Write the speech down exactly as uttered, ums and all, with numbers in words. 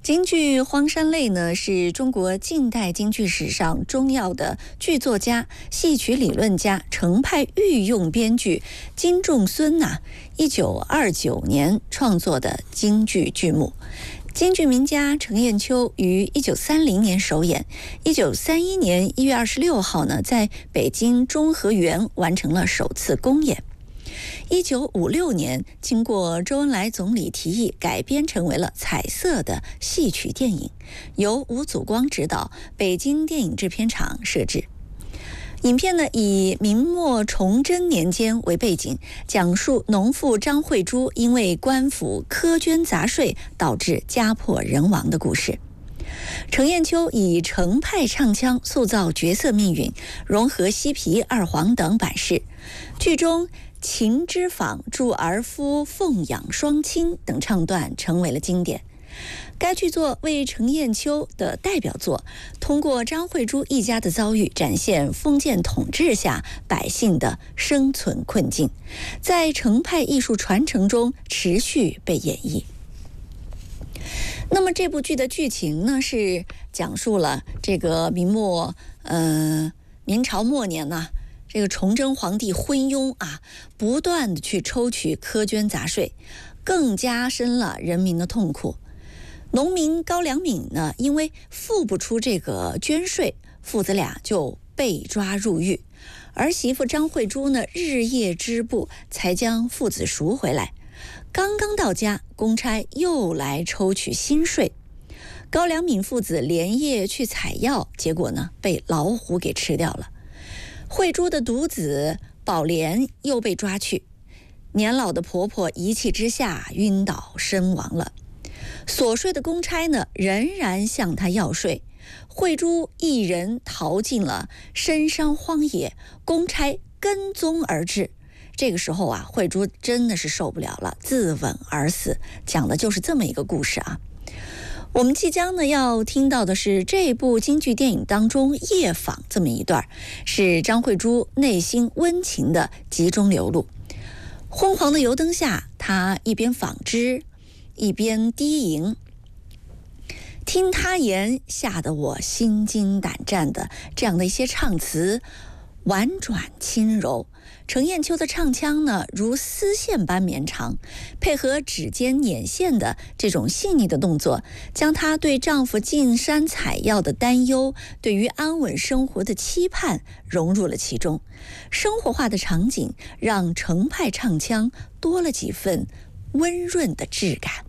京剧《荒山泪》呢，是中国近代京剧史上重要的剧作家、戏曲理论家、程派御用编剧金仲孙呐，一九二九年创作的京剧剧目。京剧名家程砚秋于一九三零年首演，一九三一年一月二十六号呢，在北京中和园完成了首次公演。一九五六年，经过周恩来总理提议，改编成为了彩色的戏曲电影，由吴祖光执导，北京电影制片厂摄制。影片呢以明末崇祯年间为背景，讲述农妇张慧珠因为官府苛捐杂税，导致家破人亡的故事。程砚秋以程派唱腔塑造角色命运，融合西皮、二黄等版式。剧中秦之坊祝儿夫奉养双亲等唱段成为了经典。该剧作为程砚秋的代表作，通过张慧珠一家的遭遇，展现封建统治下百姓的生存困境，在程派艺术传承中持续被演绎。那么这部剧的剧情呢，是讲述了这个明末呃明朝末年呢、啊，这个崇祯皇帝昏庸啊，不断的去抽取苛捐杂税，更加深了人民的痛苦。农民高良敏呢，因为付不出这个捐税，父子俩就被抓入狱。儿媳妇张慧珠呢，日夜织布，才将父子赎回来。刚刚到家，公差又来抽取新税。高良敏父子连夜去采药，结果呢，被老虎给吃掉了。慧珠的独子宝莲又被抓去，年老的婆婆一气之下晕倒身亡了。所税的公差呢，仍然向他要税。慧珠一人逃进了深山荒野，公差跟踪而至。这个时候啊，慧珠真的是受不了了，自刎而死。讲的就是这么一个故事啊。我们即将呢要听到的是这部京剧电影当中夜访这么一段，是张慧珠内心温情的集中流露。昏黄的油灯下，她一边纺织一边低吟，听他言，吓得我心惊胆战的这样的一些唱词，婉转轻柔。程砚秋的唱腔呢，如丝线般绵长，配合指尖捻线的这种细腻的动作，将她对丈夫进山采药的担忧，对于安稳生活的期盼融入了其中。生活化的场景让程派唱腔多了几分温润的质感。